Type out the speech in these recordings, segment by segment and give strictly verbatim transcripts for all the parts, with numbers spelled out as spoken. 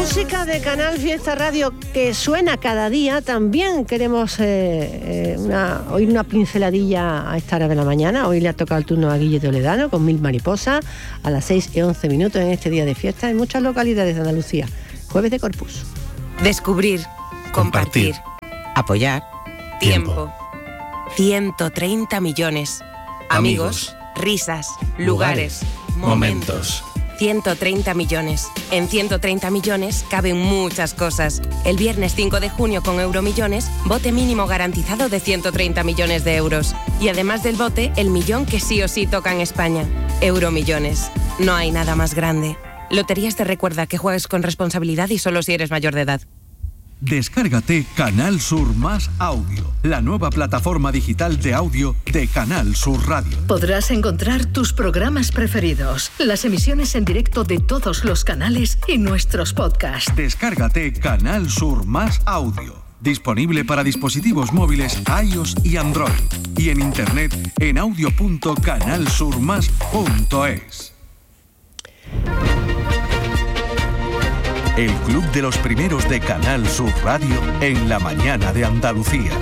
música de Canal Fiesta Radio que suena cada día. También queremos eh, eh, una, oír una pinceladilla a esta hora de la mañana. Hoy le ha tocado el turno a Guille Toledano con Mil Mariposas a las seis y once minutos en este día de fiesta en muchas localidades de Andalucía. Jueves de Corpus. Descubrir, compartir, compartir. Apoyar, tiempo. tiempo. ciento treinta millones. Amigos, Amigos risas, lugares, lugares momentos. ciento treinta millones. En ciento treinta millones caben muchas cosas. El viernes cinco de junio con Euromillones, bote mínimo garantizado de ciento treinta millones de euros. Y además del bote, el millón que sí o sí toca en España. Euromillones. No hay nada más grande. Loterías te recuerda que juegues con responsabilidad y solo si eres mayor de edad. Descárgate Canal Sur Más Audio, la nueva plataforma digital de audio de Canal Sur Radio. Podrás encontrar tus programas preferidos, las emisiones en directo de todos los canales y nuestros podcasts. Descárgate Canal Sur Más Audio, disponible para dispositivos móviles iOS y Android, y en internet en audio punto canal sur más punto es. El Club de los Primeros de Canal Sur Radio en la mañana de Andalucía.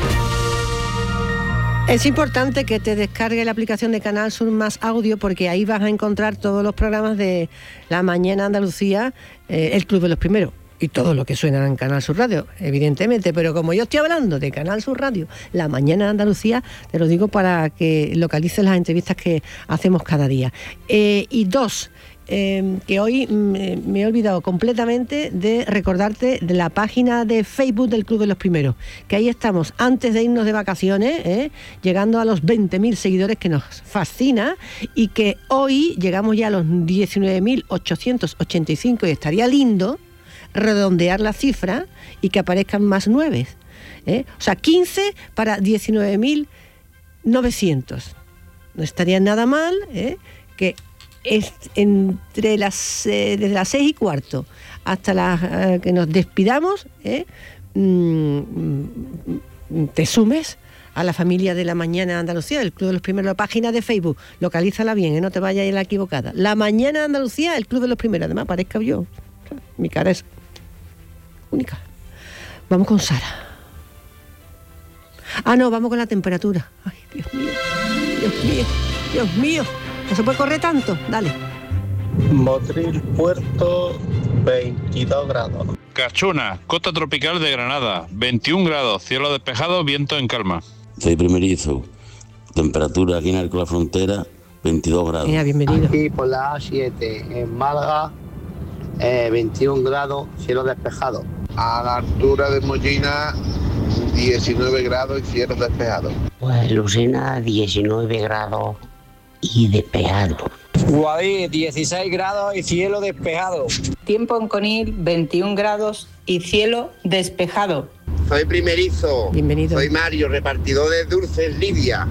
Es importante que te descargue la aplicación de Canal Sur Más Audio porque ahí vas a encontrar todos los programas de la mañana de Andalucía, eh, el Club de los Primeros. Y todo lo que suena en Canal Sur Radio, evidentemente. Pero como yo estoy hablando de Canal Sur Radio, la mañana de Andalucía, te lo digo para que localices las entrevistas que hacemos cada día. Eh, y dos... Eh, que hoy me, me he olvidado completamente de recordarte de la página de Facebook del Club de los Primeros, que ahí estamos antes de irnos de vacaciones, ¿eh? llegando a los veinte mil seguidores, que nos fascina, y que hoy llegamos ya a los diecinueve mil ochocientos ochenta y cinco y estaría lindo redondear la cifra y que aparezcan más nueve, ¿eh? o sea, quince para diecinueve mil novecientos. No estaría nada mal, ¿eh? que es entre las eh, desde las seis y cuarto hasta las eh, que nos despidamos, ¿eh? mm, te sumes a la familia de la mañana de Andalucía, el Club de los Primeros, la página de Facebook, localízala bien, ¿eh? no te vayas a ir a la equivocada. La mañana de Andalucía, el Club de los Primeros, además parezca yo, mi cara es única. Vamos con Sara. Ah, no, vamos con la temperatura. Ay, Dios mío, Dios mío, Dios mío. ¿No se puede correr tanto? Dale. Motril Puerto, veintidós grados. Cachuna, costa tropical de Granada, veintiún grados, cielo despejado, viento en calma. Soy primerizo, temperatura aquí en el, la frontera, veintidós grados. Mira, bienvenido. Aquí por la A siete, en Málaga, eh, veintiún grados, cielo despejado. A la altura de Mollina, diecinueve grados y cielo despejado. Pues Lucena, diecinueve grados. Y despejado. Guadí, dieciséis grados y cielo despejado. Tiempo en Conil, veintiún grados y cielo despejado. Soy primerizo. Bienvenido. Soy Mario, repartidor de dulces Lidia.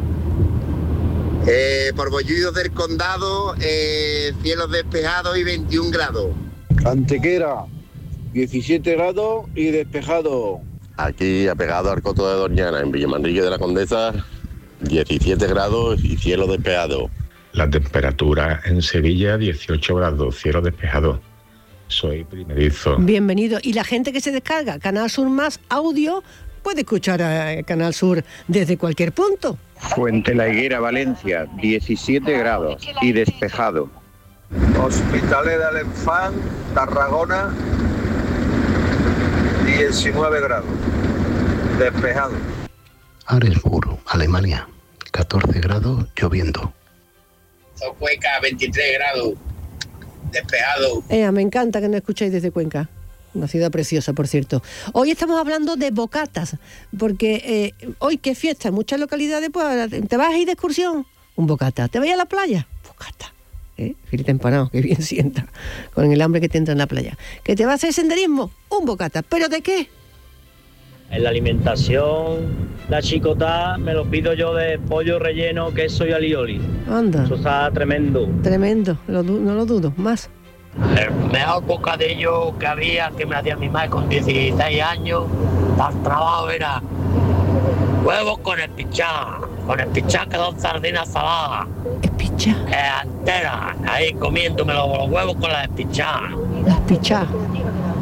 Eh, por Bollullos del Condado, eh, cielo despejado y veintiún grados. Antequera, diecisiete grados y despejado. Aquí, apegado al Coto de Doñana, en Villamanrique de la Condesa, diecisiete grados y cielo despejado. La temperatura en Sevilla, dieciocho grados, cielo despejado. Soy primerizo. Bienvenido. Y la gente que se descarga Canal Sur Más Audio puede escuchar a Canal Sur desde cualquier punto. Fuente La Higuera, Valencia, diecisiete grados y despejado. Hospitalet de Alenfant, Tarragona, diecinueve grados, despejado. Aresburg, Alemania, catorce grados, lloviendo. Cuenca, veintitrés grados, despejado. Eh, me encanta que nos escucháis desde Cuenca, una ciudad preciosa, por cierto. Hoy estamos hablando de bocatas, porque eh, hoy que fiesta en muchas localidades, pues te vas a ir de excursión, un bocata. Te vas a la playa, bocata. ¿Eh? Filete empanado, que bien sienta, con el hambre que te entra en la playa. Que te vas a hacer senderismo, un bocata. ¿Pero de qué? En la alimentación, la chicotá, me lo pido yo de pollo relleno, queso y alioli. Anda. Eso está tremendo. Tremendo, lo du- no lo dudo, más. El mejor bocadillo que había, que me hacía mi madre con dieciséis años, tan trabajo era huevos con espichá, con espichá que son sardinas saladas. ¿Espichá? Eh, enteras, ahí comiéndome los, los huevos con la espichá. La espichá.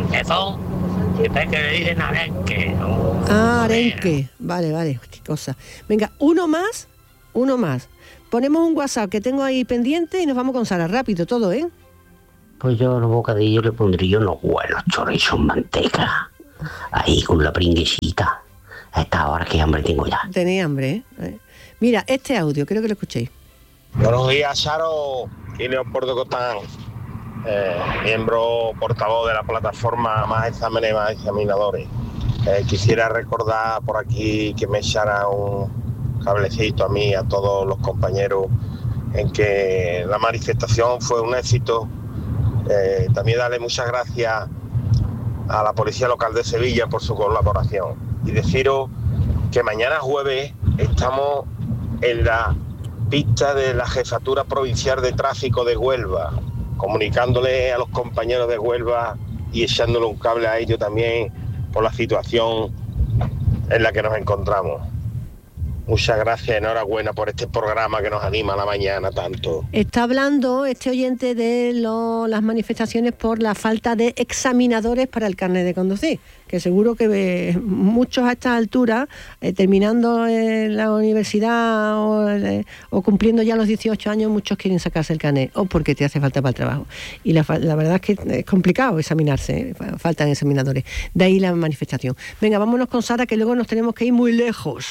que son, que le dicen arenque. Oh, ah, arenque. Vale, vale, qué cosa. Venga, uno más, uno más. Ponemos un WhatsApp que tengo ahí pendiente y nos vamos con Sara. Rápido todo, ¿eh? Pues yo a los bocadillos le pondría unos buenos chorizos en manteca. Ahí con la pringuesita. A esta hora que hambre tengo ya. Tenéis hambre, ¿eh? Mira, este audio, creo que lo escuchéis. Buenos días, Saro y Leopoldo Cotán, eh, miembro portavoz de la plataforma Más Exámenes, Más Examinadores. Eh, quisiera recordar por aquí que me echara un cablecito a mí, a todos los compañeros, en que la manifestación fue un éxito. Eh, también darle muchas gracias a la Policía Local de Sevilla por su colaboración. Y deciros que mañana jueves estamos en la pista de la Jefatura Provincial de Tráfico de Huelva, comunicándole a los compañeros de Huelva y echándole un cable a ellos también por la situación en la que nos encontramos. Muchas gracias, enhorabuena por este programa que nos anima a la mañana tanto. Está hablando este oyente de lo, las manifestaciones por la falta de examinadores para el carnet de conducir, que seguro que eh, muchos a estas alturas, eh, terminando en la universidad o, eh, o cumpliendo ya los dieciocho años, muchos quieren sacarse el carnet, o porque te hace falta para el trabajo. Y la, la verdad es que es complicado examinarse, eh, faltan examinadores. De ahí la manifestación. Venga, vámonos con Sara, que luego nos tenemos que ir muy lejos.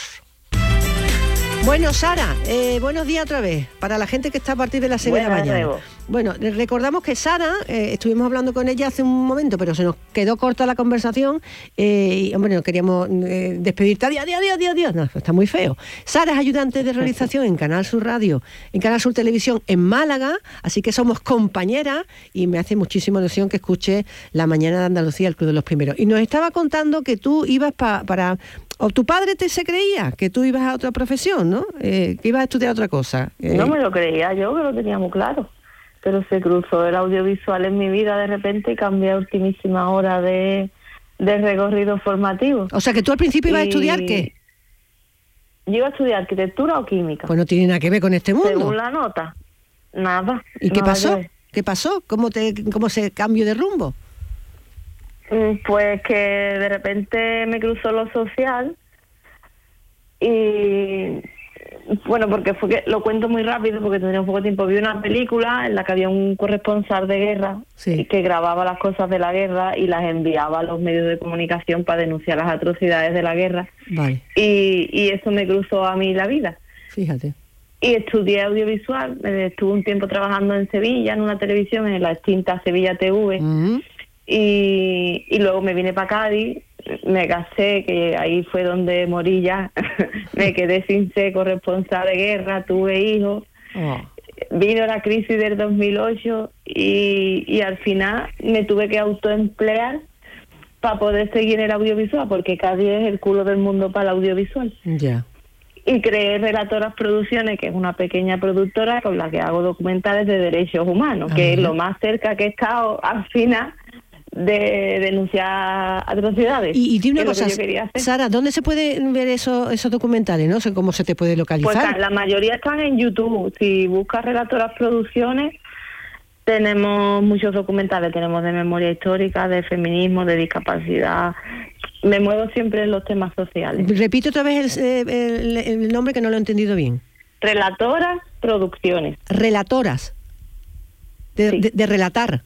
Bueno, Sara, eh, buenos días otra vez, para la gente que está a partir de las seis de la mañana. Nuevo. Bueno, recordamos que Sara, eh, estuvimos hablando con ella hace un momento, pero se nos quedó corta la conversación, eh, y hombre, no queríamos eh, despedirte, adiós, adiós, adiós, adiós, no, está muy feo. Sara es ayudante de realización en Canal Sur Radio, en Canal Sur Televisión en Málaga, así que somos compañeras y me hace muchísima ilusión que escuche La Mañana de Andalucía, el Club de los Primeros. Y nos estaba contando que tú ibas pa, para... O tu padre te se creía que tú ibas a otra profesión, ¿no? Eh, que ibas a estudiar otra cosa. Eh. No me lo creía yo, que lo tenía muy claro. Pero se cruzó el audiovisual en mi vida de repente y cambié a ultimísima hora de, de recorrido formativo. O sea, que tú al principio ibas y... a estudiar, ¿qué? Yo iba a estudiar arquitectura o química. Pues no tiene nada que ver con este mundo. Según la nota, nada. ¿Y qué nada pasó? ¿Qué pasó? ¿Cómo te, cómo se cambió de rumbo? Pues que de repente me cruzó lo social y bueno, porque fue que lo cuento muy rápido porque tendría un poco de tiempo. Vi una película en la que había un corresponsal de guerra, sí, que grababa las cosas de la guerra y las enviaba a los medios de comunicación para denunciar las atrocidades de la guerra. Vale. Y, y eso me cruzó a mí la vida. Fíjate. Y estudié audiovisual, estuve un tiempo trabajando en Sevilla, en una televisión, en la extinta Sevilla T V. Uh-huh. Y, y luego me vine para Cádiz, me casé, que ahí fue donde morí ya, me quedé sin ser corresponsal de guerra, tuve hijos, oh. Vino la crisis del dos mil ocho y, y al final me tuve que autoemplear para poder seguir en el audiovisual, porque Cádiz es el culo del mundo para el audiovisual. Ya. Yeah. Y creé Relatoras Producciones, que es una pequeña productora con la que hago documentales de derechos humanos, uh-huh, que es lo más cerca que he estado al final de denunciar atrocidades. Y, y dime una cosa, Sara, ¿dónde se pueden ver eso, esos documentales? No sé cómo se te puede localizar. Pues la mayoría están en YouTube. Si buscas Relatoras Producciones, tenemos muchos documentales. Tenemos de memoria histórica, de feminismo, de discapacidad. Me muevo siempre en los temas sociales. Repito otra vez el, el, el nombre, que no lo he entendido bien. Relatoras Producciones. Relatoras. De, sí. de, de relatar.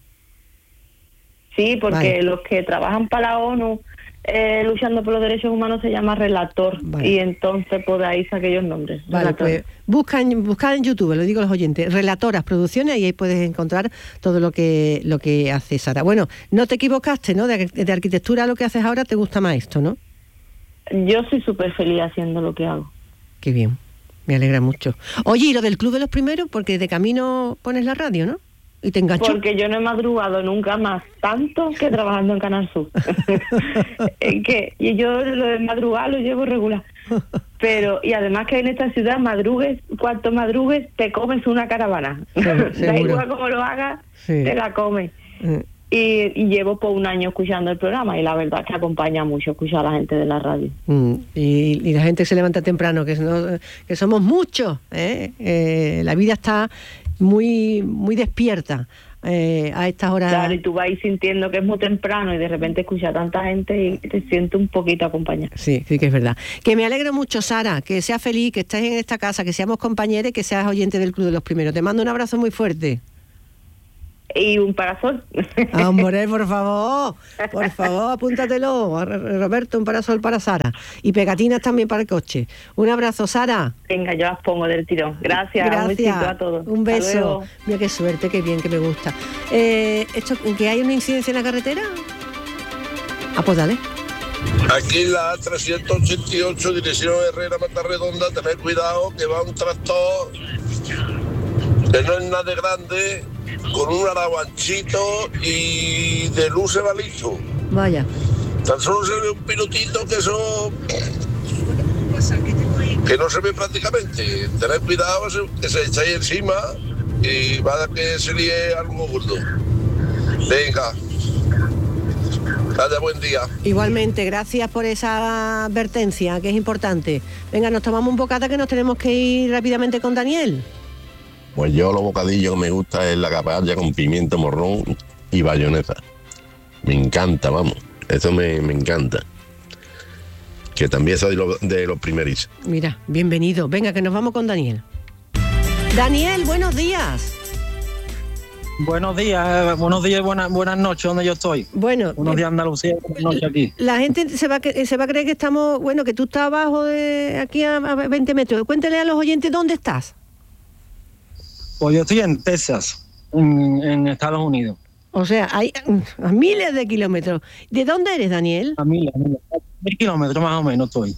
Sí, porque vale, los que trabajan para la ONU eh, luchando por los derechos humanos se llama relator, vale, y entonces por ahí saqué yo el nombre. Vale, relator. Pues buscan, buscan en YouTube, lo digo a los oyentes, Relatoras Producciones, y ahí puedes encontrar todo lo que lo que hace Sara. Bueno, no te equivocaste, ¿no? De, de arquitectura lo que haces ahora te gusta más esto, ¿no? Yo soy súper feliz haciendo lo que hago. Qué bien, me alegra mucho. Oye, y lo del Club de los Primeros, porque de camino pones la radio, ¿no? ¿Y te enganchó? Porque yo no he madrugado nunca más tanto que trabajando en Canal Sur. que, y yo lo de madrugar lo llevo regular. Pero, y además que en esta ciudad madrugues, cuanto madrugues, te comes una caravana. Da igual como lo hagas, sí, te la comes. Mm. Y, y llevo por un año escuchando el programa y la verdad es que acompaña mucho escuchar a la gente de la radio. Mm. Y, y la gente se levanta temprano, que, no, que somos muchos, ¿eh? Eh, la vida está muy muy despierta eh, a estas horas. Claro, y tú vas sintiendo que es muy temprano y de repente escuchas a tanta gente y te sientes un poquito acompañada. Sí, sí que es verdad. Que me alegro mucho, Sara, que seas feliz, que estés en esta casa, que seamos compañeros y que seas oyente del Club de los Primeros. Te mando un abrazo muy fuerte. Y un parasol. Hombre, por favor, por favor, apúntatelo, Roberto, un parasol para Sara. Y pegatinas también para el coche. Un abrazo, Sara. Venga, yo las pongo del tirón. Gracias, Gracias. un besito a todos. Un beso. Mira qué suerte, qué bien, que me gusta. Eh, ¿esto, ¿Que hay una incidencia en la carretera? Ah, pues dale. Aquí en la trescientos ochenta y ocho, dirección Herrera Matarredonda, tened cuidado que va un tractor que no es nada de grande, con un araguanchito y de luz se va liso. Vaya. Tan solo se ve un pilotito que eso... que no se ve prácticamente. Tened cuidado que se echa ahí encima y va a que se líe algo gordo. Venga. Vaya, buen día. Igualmente, gracias por esa advertencia, que es importante. Venga, nos tomamos un bocata que nos tenemos que ir rápidamente con Daniel. Pues yo los bocadillos que me gusta es la capalla con pimiento morrón y bayonesa. Me encanta, vamos. Eso me, me encanta. Que también soy lo, de los primerizos. Mira, bienvenido. Venga, que nos vamos con Daniel. Daniel, buenos días. Buenos días, buenos días y buenas, buenas noches, donde yo estoy. Bueno. Buenos días, Andalucía, buenas noches aquí. La gente se va, a, se va a creer que estamos, bueno, que tú estás abajo de aquí a, a veinte metros. Cuéntale a los oyentes dónde estás. Pues yo estoy en Texas, en, en Estados Unidos. O sea, hay a miles de kilómetros. ¿De dónde eres, Daniel? A miles, a miles. Mil kilómetros más o menos estoy.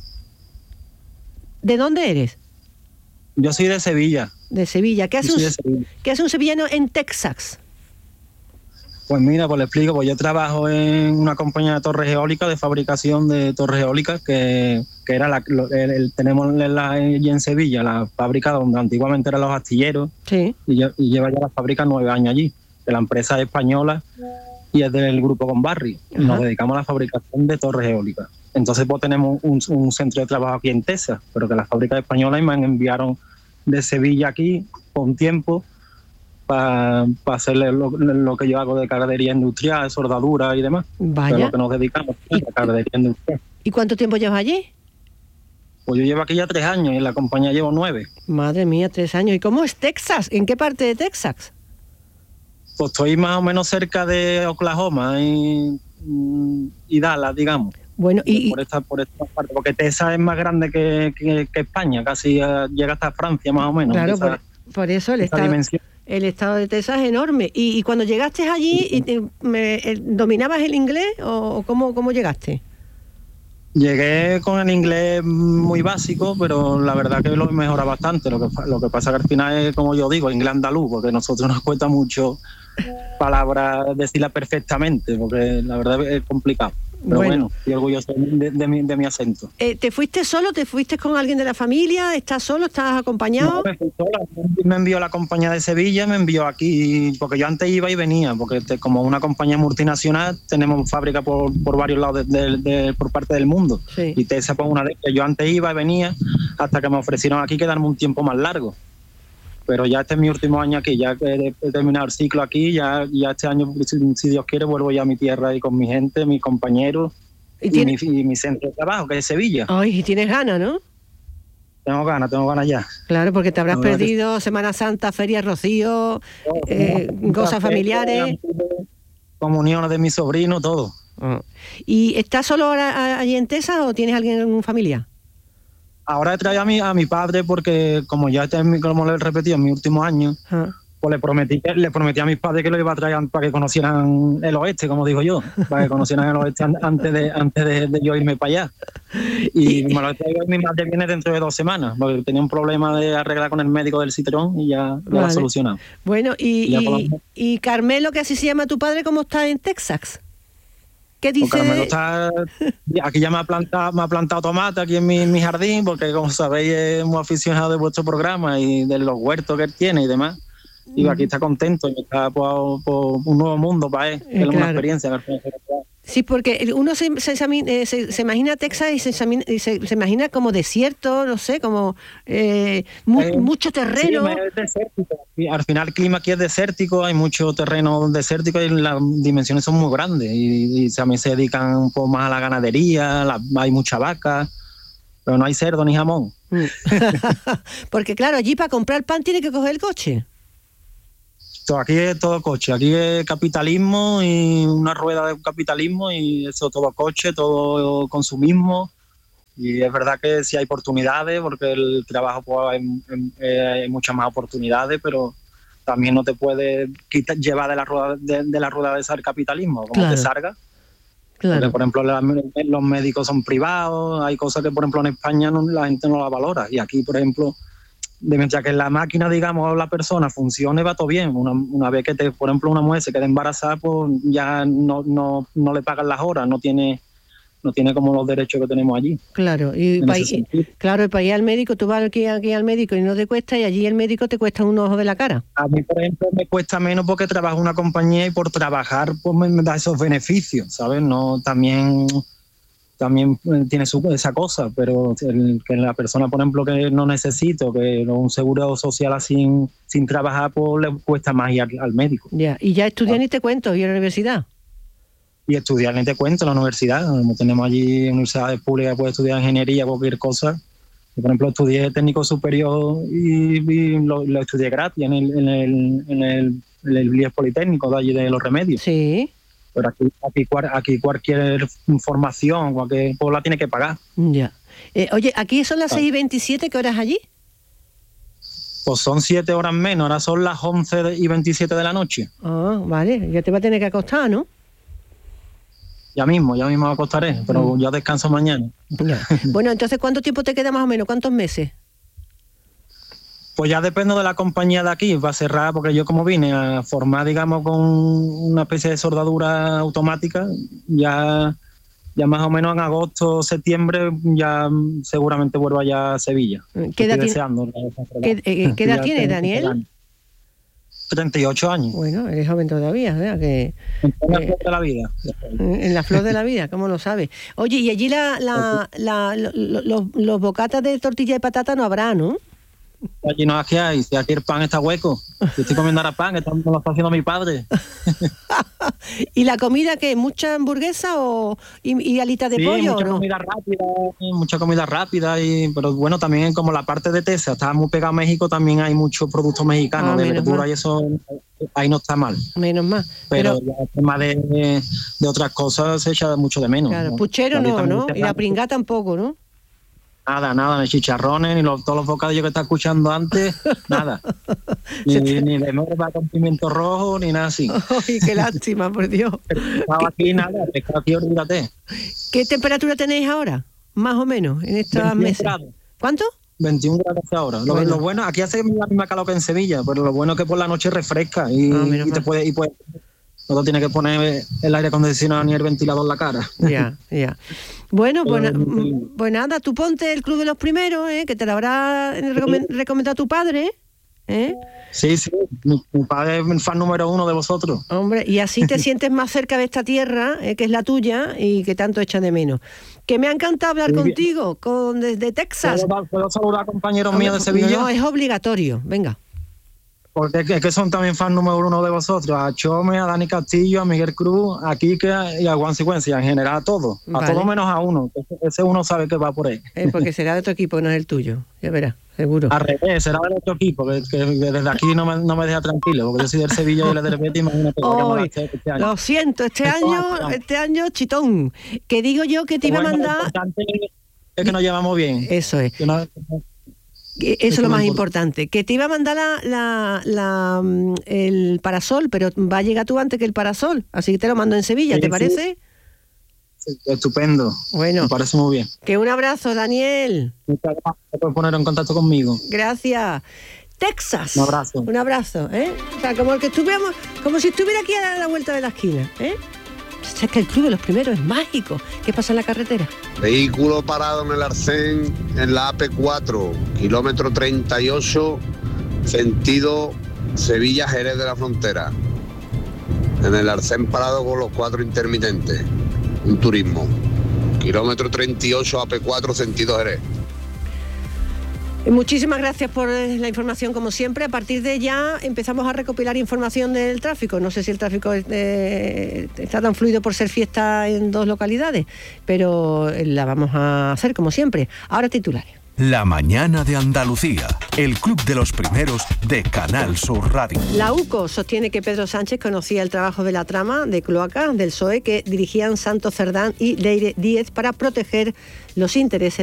¿De dónde eres? Yo soy de Sevilla. De Sevilla. ¿Qué hace, un, Sevilla. ¿Qué hace un sevillano en Texas? Pues mira, pues le explico. Pues yo trabajo en una compañía de torres eólicas, de fabricación de torres eólicas, que, que era la, el, el, tenemos la, allí en Sevilla, la fábrica donde antiguamente eran los astilleros. Sí. Y, y lleva ya la fábrica nueve años allí. Que la empresa es española y es del grupo Conbarri. Nos dedicamos a la fabricación de torres eólicas. Entonces pues tenemos un, un centro de trabajo aquí en Texas, pero que la fábrica española me enviaron de Sevilla aquí con tiempo para pa hacerle lo, lo que yo hago de cardería industrial, soldadura y demás. Vaya. Que es lo que nos dedicamos a la cardería industrial. ¿Y cuánto tiempo llevas allí? Pues yo llevo aquí ya tres años y en la compañía llevo nueve. Madre mía, tres años. ¿Y cómo es Texas? ¿En qué parte de Texas? Pues estoy más o menos cerca de Oklahoma y, y Dallas, digamos. Bueno, y por esta, por esta parte, porque Texas es más grande que, que, que España, casi uh, llega hasta Francia más o menos. Claro, esa, por, por eso el estado, el estado de Texas es enorme. Y, y cuando llegaste allí, y te, me, ¿dominabas el inglés o cómo, cómo llegaste? Llegué con el inglés muy básico, pero la verdad que lo mejora bastante. Lo que, lo que pasa que al final es, como yo digo, inglés andaluz, porque a nosotros nos cuesta mucho palabras decirlas perfectamente, porque la verdad es complicado. Pero bueno, bueno estoy orgulloso de, de, mi, de mi acento. Eh, ¿Te fuiste solo? ¿Te fuiste con alguien de la familia? ¿Estás solo? ¿Estás acompañado? No, me fui sola. Me envió la compañía de Sevilla, me envió aquí, porque yo antes iba y venía, porque te, como una compañía multinacional tenemos fábrica por, por varios lados de, de, de, por parte del mundo. Sí. Y te esa pues una de que yo antes iba y venía hasta que me ofrecieron aquí quedarme un tiempo más largo. Pero ya este es mi último año aquí, ya he, he terminado el ciclo aquí, ya, ya este año, si, si Dios quiere, vuelvo ya a mi tierra y con mi gente, mis compañeros y, y, mi, y mi centro de trabajo, que es Sevilla. Ay, y tienes ganas, ¿no? Tengo ganas, tengo ganas ya. Claro, porque te habrás no, perdido que... Semana Santa, Feria Rocío, no, eh, no, cosas familiares. Comuniones de mi sobrino, todo. Oh. ¿Y estás solo ahora allí en Texas o tienes alguien en familia? Ahora he traído a mi, a mi padre porque, como ya este es mi, como le he repetido, en mi último año, ah. pues le prometí, le prometí a mis padres que lo iba a traer para que conocieran el oeste, como digo yo, para que conocieran el oeste antes de antes de, de yo irme para allá. Y me lo he traído, mi madre viene dentro de dos semanas, porque tenía un problema de arreglar con el médico del citrón y ya lo vale. ha solucionado. Bueno, y, y, y Carmelo, que así se llama tu padre, ¿cómo está en Texas? ¿Qué dice? Pues Carmelo está, aquí ya me ha plantado, me ha plantado tomate aquí en mi, mi jardín, porque como sabéis es muy aficionado de vuestro programa y de los huertos que él tiene y demás. Y aquí está contento y está por, por un nuevo mundo para él, es eh, claro. una experiencia. Sí, porque uno se, se, examina, eh, se, se imagina Texas y, se, examina, y se, se imagina como desierto, no sé, como eh, mu, eh, mucho terreno. Sí, es desértico. Al final el clima aquí es desértico, hay mucho terreno desértico y las dimensiones son muy grandes. Y, y también se dedican un poco más a la ganadería, la, hay mucha vaca, pero no hay cerdo ni jamón. Porque claro, allí para comprar pan tiene que coger el coche. Aquí es todo coche, aquí es capitalismo y una rueda de capitalismo y eso todo coche, todo consumismo. Y es verdad que sí hay oportunidades, porque el trabajo pues, hay, hay muchas más oportunidades, pero también no te puedes quitar, llevar de la rueda de, de la rueda de ese capitalismo, como claro. te salga. Claro. Porque, por ejemplo, la, los médicos son privados, hay cosas que, por ejemplo, en España no, la gente no la valora. Y aquí, por ejemplo, de mientras que la máquina, digamos, la persona funcione, va todo bien. Una, una vez que, te, por ejemplo, una mujer se queda embarazada, pues ya no, no, no le pagan las horas, no tiene no tiene como los derechos que tenemos allí. Claro, y para ir, claro, para ir al médico, tú vas aquí, aquí al médico y no te cuesta, y allí el médico te cuesta un ojo de la cara. A mí, por ejemplo, me cuesta menos porque trabajo en una compañía y por trabajar pues me, me da esos beneficios, ¿sabes? No, también... también tiene su, esa cosa, pero el, que la persona, por ejemplo, que no necesito, que un seguro social así sin, sin trabajar, pues le cuesta más ir al, al médico. Ya, y ya estudiar ni te cuento, y en la universidad. Y estudiar ni te cuento en la universidad. Tenemos allí universidades públicas, puedes estudiar ingeniería, cualquier cosa. Yo, por ejemplo, estudié técnico superior y, y lo, lo estudié gratis en el, en el, en el, en el I E S Politécnico de allí de Los Remedios. Sí. Pero aquí, aquí, aquí cualquier formación, cualquier, pues la tiene que pagar. Ya. Eh, oye, aquí son las seis y veintisiete, ¿qué horas allí? Pues son siete horas menos, ahora son las once y veintisiete de la noche. Ah, vale, ya te va a tener que acostar, ¿no? Ya mismo, ya mismo me acostaré, pero mm. ya descanso mañana. Ya. Bueno, entonces, ¿cuánto tiempo te queda más o menos? ¿Cuántos meses? Pues ya depende de la compañía de aquí, va a cerrar, porque yo como vine a formar, digamos, con una especie de soldadura automática, ya, ya más o menos en agosto, septiembre, ya seguramente vuelvo allá a Sevilla. ¿Qué edad, tiene, ¿qué, eh, ¿qué edad tiene, Daniel? treinta y ocho años. Bueno, eres joven todavía, ¿verdad? Que, en la flor de la vida. En la flor de la vida, ¿cómo lo sabes? Oye, y allí la, la, la, la, los, los bocatas de tortilla de patata no habrá, ¿no? Allí no, aquí hay, si aquí el pan está hueco. Yo estoy comiendo ahora pan, que lo está haciendo mi padre. ¿Y la comida qué? ¿Mucha hamburguesa o y, y alitas de sí, pollo? Mucha ¿o no? comida rápida, mucha comida rápida, y, pero bueno, también como la parte de Texas está muy pegada a México, también hay muchos productos mexicanos, ah, de verdura y eso, ahí no está mal. Menos mal. Pero, pero ya el tema de, de otras cosas se echa mucho de menos. Claro, ¿no? Puchero no, ¿no? Y la pringá tampoco, ¿no? Nada, nada, ni chicharrones, ni los, todos los bocadillos que está escuchando antes, nada. Ni, ni de merva con pimiento rojo, ni nada así. ¡Ay, qué lástima, por Dios! Estaba aquí nada, aquí olvídate. ¿Qué temperatura tenéis ahora, más o menos, en estos meses? Grados. ¿Cuánto? veintiún grados ahora. Lo bueno. lo bueno, aquí hace la misma calor que en Sevilla, pero lo bueno es que por la noche refresca y, ah, y te puede... Y puede no te tienes que poner el aire acondicionado ni el ventilador en la cara. Ya, ya. Bueno, pues, pues nada, tú ponte el Club de los Primeros, ¿eh? Que te lo habrá recomendado tu padre, ¿eh? Sí, sí, mi, mi padre es el fan número uno de vosotros. Hombre, y así te sientes más cerca de esta tierra, ¿eh? Que es la tuya y que tanto echas de menos. Que me ha encantado hablar sí, contigo, con, desde Texas. ¿Puedo, ¿Puedo saludar a compañeros no, míos de Sevilla? No, es obligatorio, venga. Porque es que son también fan número uno de vosotros, a Chome, a Dani Castillo, a Miguel Cruz, a Quique y a Juan Secuencia, en general a todos, a vale. todos menos a uno, ese uno sabe que va por ahí. Eh, porque será de otro equipo, no es el tuyo, ya verás, seguro. Al revés, será de otro equipo, que, que desde aquí no me, no me deja tranquilo, porque yo soy del Sevilla y la del Betis, imagínate. Oh, este año. Lo siento, este año, este año chitón, que digo yo que te iba a mandar... Es que nos llevamos bien. Eso es. Que no, Eso es lo más importante. Que te iba a mandar la, la, la, el parasol, pero va a llegar tú antes que el parasol. Así que te lo mando en Sevilla, sí, ¿te parece? Sí, estupendo. Bueno. Me parece muy bien. Que un abrazo, Daniel. Muchas gracias por poner en contacto conmigo. Gracias. Texas. Un abrazo. Un abrazo, ¿eh? O sea, como el que estuviéramos, como si estuviera aquí a la vuelta de la esquina, ¿eh? O sea, que el Club de los Primeros es mágico. ¿Qué pasa en la carretera? Vehículo parado en el Arcén, en la A P cuatro, kilómetro treinta y ocho, sentido Sevilla-Jerez de la Frontera. En el Arcén parado con los cuatro intermitentes. un turismo. Kilómetro treinta y ocho, A P cuatro, sentido Jerez. Muchísimas gracias por la información, como siempre. A partir de ya empezamos a recopilar información del tráfico. No sé si el tráfico eh, está tan fluido por ser fiesta en dos localidades, pero la vamos a hacer como siempre. Ahora titulares. La mañana de Andalucía, el club de los primeros de Canal Sur Radio. La UCO sostiene que Pedro Sánchez conocía el trabajo de la trama de cloaca del P S O E que dirigían Santos Cerdán y Leire Díez para proteger los intereses